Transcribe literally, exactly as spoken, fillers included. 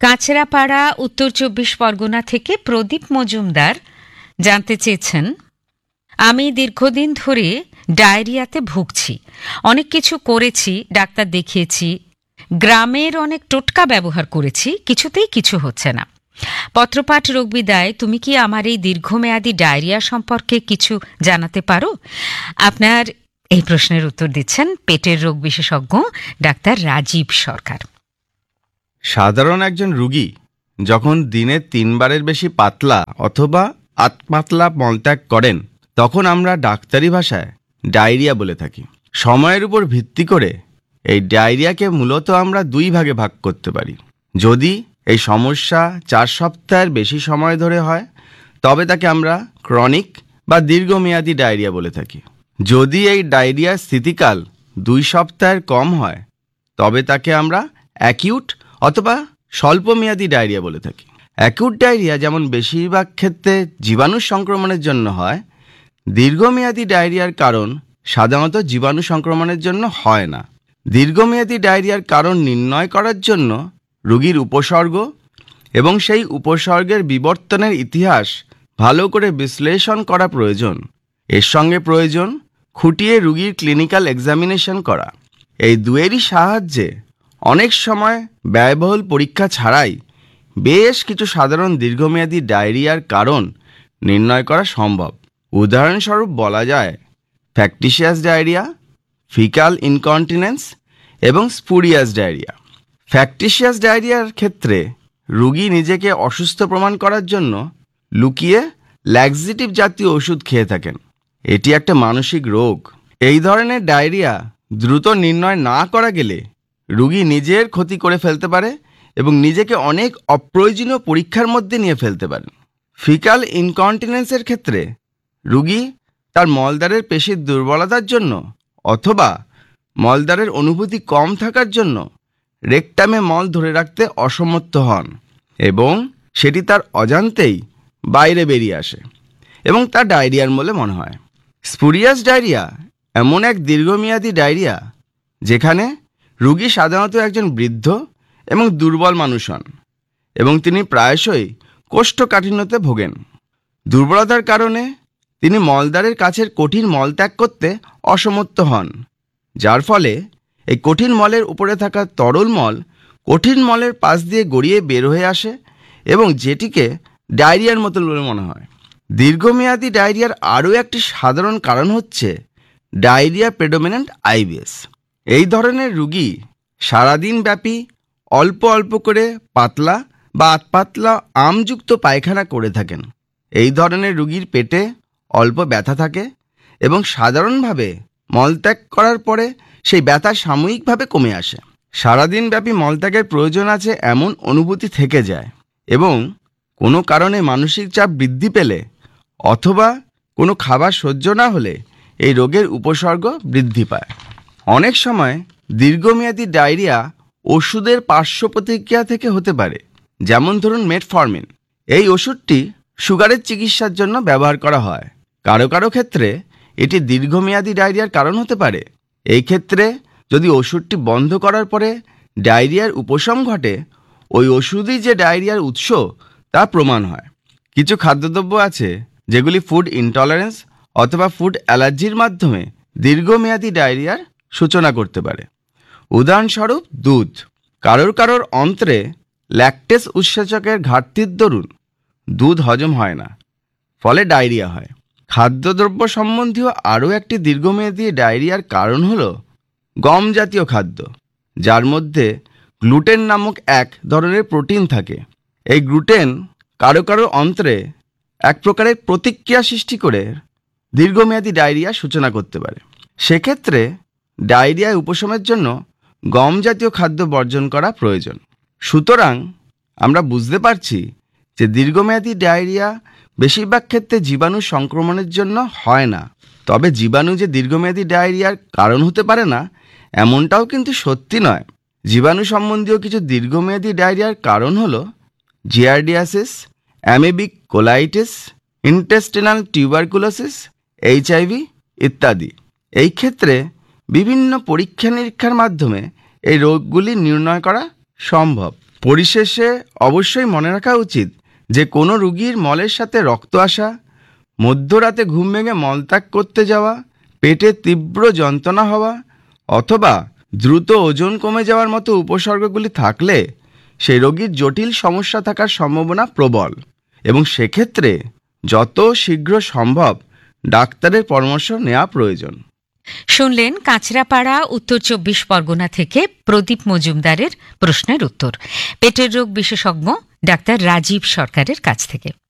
কাঁচরাপাড়া উত্তর চব্বিশ পরগনা থেকে প্রদীপ মজুমদার জানতে চেয়েছেন, আমি দীর্ঘদিন ধরে ডায়রিয়াতে ভুগছি। অনেক কিছু করেছি, ডাক্তার দেখিয়েছি, গ্রামের অনেক টোটকা ব্যবহার করেছি, কিছুতেই কিছু হচ্ছে না। পত্রপাঠ রোগবিদায়, তুমি কি আমার এই দীর্ঘমেয়াদী ডায়রিয়া সম্পর্কে কিছু জানাতে পারো? আপনার এই প্রশ্নের উত্তর দিচ্ছেন পেটের রোগ বিশেষজ্ঞ ডাক্তার রাজীব সরকার। সাধারণ একজন রোগী যখন দিনে তিনবারের বেশি পাতলা অথবা আতপাতলা মলত্যাগ করেন, তখন আমরা ডাক্তারি ভাষায় ডায়রিয়া বলে থাকি। সময়ের উপর ভিত্তি করে এই ডায়রিয়াকে মূলত আমরা দুই ভাগে ভাগ করতে পারি। যদি এই সমস্যা চার সপ্তাহের বেশি সময় ধরে হয়, তবে তাকে আমরা ক্রনিক বা দীর্ঘমেয়াদী ডায়রিয়া বলে থাকি। যদি এই ডায়রিয়ার স্থিতিকাল দুই সপ্তাহের কম হয়, তবে তাকে আমরা অ্যাকিউট অথবা স্বল্পমেয়াদী ডায়রিয়া বলে থাকি। অ্যাকিউট ডায়রিয়া যেমন বেশিরভাগ ক্ষেত্রে জীবাণু সংক্রমণের জন্য হয়, দীর্ঘমেয়াদী ডায়রিয়ার কারণ সাধারণত জীবাণু সংক্রমণের জন্য হয় না। দীর্ঘমেয়াদী ডায়রিয়ার কারণ নির্ণয় করার জন্য রোগীর উপসর্গ এবং সেই উপসর্গের বিবর্তনের ইতিহাস ভালো করে বিশ্লেষণ করা প্রয়োজন। এর সঙ্গে প্রয়োজন খুঁটিয়ে রোগীর ক্লিনিক্যাল এক্সামিনেশন করা। এই দুয়েরই সাহায্যে অনেক সময় ব্যয়বহুল পরীক্ষা ছাড়াই বেশ কিছু সাধারণ দীর্ঘমেয়াদী ডায়রিয়ার কারণ নির্ণয় করা সম্ভব। উদাহরণস্বরূপ বলা যায় ফ্যাকটিশিয়াস ডায়রিয়া, ফিকাল ইনকন্টিনেন্স এবং স্পুরিয়াস ডায়রিয়া। ফ্যাকটিশিয়াস ডায়রিয়ার ক্ষেত্রে রোগী নিজেকে অসুস্থ প্রমাণ করার জন্য লুকিয়ে ল্যাক্সিটিভ জাতীয় ওষুধ খেয়ে থাকেন। এটি একটা মানসিক রোগ। এই ধরনের ডায়রিয়া দ্রুত নির্ণয় না করা গেলে রোগী নিজের ক্ষতি করে ফেলতে পারে এবং নিজেকে অনেক অপ্রয়োজনীয় পরীক্ষার মধ্যে নিয়ে ফেলতে পারেন। ফিকাল ইনকন্টিনেন্সের ক্ষেত্রে রোগী তার মলদ্বারের পেশির দুর্বলতার জন্য অথবা মলদ্বারের অনুভূতি কম থাকার জন্য রেকটামে মল ধরে রাখতে অসমর্থ হন এবং সেটি তার অজান্তেই বাইরে বেরিয়ে আসে এবং তা ডায়রিয়ার বলে মনে হয়। স্পুরিয়াস ডায়রিয়া এমন এক দীর্ঘমেয়াদী ডায়রিয়া যেখানে রোগী সাধারণত একজন বৃদ্ধ এবং দুর্বল মানুষ হন এবং তিনি প্রায়শই কোষ্ঠকাঠিন্যতে ভোগেন। দুর্বলতার কারণে তিনি মলদ্বারের কাছের কঠিন মল ত্যাগ করতে অসমর্থ হন, যার ফলে এই কঠিন মলের উপরে থাকা তরল মল কঠিন মলের পাশ দিয়ে গড়িয়ে বের হয়ে আসে এবং যেটিকে ডায়রিয়ার মতো বলে মনে হয়। দীর্ঘমেয়াদী ডায়রিয়ার আরও একটি সাধারণ কারণ হচ্ছে ডায়রিয়া প্রেডোমিনেন্ট আইবিএস। এই ধরনের রোগী সারাদিন ব্যাপী অল্প অল্প করে পাতলা বা আতপাতলা আমযুক্ত পায়খানা করে থাকেন। এই ধরনের রোগীর পেটে অল্প ব্যথা থাকে এবং সাধারণভাবে মলত্যাগ করার পরে সেই ব্যথা সাময়িকভাবে কমে আসে। সারাদিন ব্যাপী মলত্যাগের প্রয়োজন আছে এমন অনুভূতি থেকে যায় এবং কোনো কারণে মানসিক চাপ বৃদ্ধি পেলে অথবা কোনো খাবার সহ্য না হলে এই রোগের উপসর্গ বৃদ্ধি পায়। অনেক সময় দীর্ঘমেয়াদী ডায়রিয়া ওষুধের পার্শ্ব প্রতিক্রিয়া থেকে হতে পারে, যেমন ধরুন মেটফর্মিন। এই ওষুধটি সুগারের চিকিৎসার জন্য ব্যবহার করা হয়। কারো কারো ক্ষেত্রে এটি দীর্ঘমেয়াদী ডায়রিয়ার কারণ হতে পারে। এই ক্ষেত্রে যদি ওষুধটি বন্ধ করার পরে ডায়রিয়ার উপশম ঘটে, ওই ওষুধই যে ডায়রিয়ার উৎস তা প্রমাণ হয়। কিছু খাদ্যদ্রব্য আছে যেগুলি ফুড ইনটলারেন্স অথবা ফুড অ্যালার্জির মাধ্যমে দীর্ঘমেয়াদী ডায়রিয়ার সূচনা করতে পারে। উদাহরণস্বরূপ দুধ। কারোর কারোর অন্ত্রে ল্যাকটেস উৎসেচকের ঘাটতির দরুন দুধ হজম হয় না, ফলে ডায়রিয়া হয়। খাদ্যদ্রব্য সম্বন্ধীয় আরও একটি দীর্ঘমেয়াদী ডায়রিয়ার কারণ হল গম জাতীয় খাদ্য, যার মধ্যে গ্লুটেন নামক এক ধরনের প্রোটিন থাকে। এই গ্লুটেন কারো কারো অন্ত্রে এক প্রকারের প্রতিক্রিয়া সৃষ্টি করে দীর্ঘমেয়াদী ডায়রিয়া সূচনা করতে পারে। সেক্ষেত্রে ডায়রিয়া উপশমের জন্য গম জাতীয় খাদ্য বর্জন করা প্রয়োজন। সুতরাং আমরা বুঝতে পারছি যে দীর্ঘমেয়াদী ডায়রিয়া বেশিরভাগ ক্ষেত্রে জীবাণু সংক্রমণের জন্য হয় না। তবে জীবাণু যে দীর্ঘমেয়াদী ডায়রিয়ার কারণ হতে পারে না এমনটাও কিন্তু সত্যি নয়। জীবাণু সম্বন্ধীয় কিছু দীর্ঘমেয়াদী ডায়রিয়ার কারণ হল giardiasis, amoebic colitis, intestinal tuberculosis, HIV ইত্যাদি। এই ক্ষেত্রে বিভিন্ন পরীক্ষা নিরীক্ষার মাধ্যমে এই রোগগুলি নির্ণয় করা সম্ভব। পরিশেষে অবশ্যই মনে রাখা উচিত যে কোনো রোগীর মলের সাথে রক্ত আসা, মধ্যরাতে ঘুম ভেঙে মলত্যাগ করতে যাওয়া, পেটে তীব্র যন্ত্রণা হওয়া অথবা দ্রুত ওজন কমে যাওয়ার মতো উপসর্গগুলি থাকলে সেই রোগীর জটিল সমস্যা থাকার সম্ভাবনা প্রবল এবং সেক্ষেত্রে যত শীঘ্র সম্ভব ডাক্তারের পরামর্শ নেওয়া প্রয়োজন। শুনলেন কাঁচরাপাড়া উত্তর চব্বিশ পরগনা থেকে প্রদীপ মজুমদারের প্রশ্নের উত্তর পেটের রোগ বিশেষজ্ঞ ডাক্তার রাজীব সরকারের কাছ থেকে।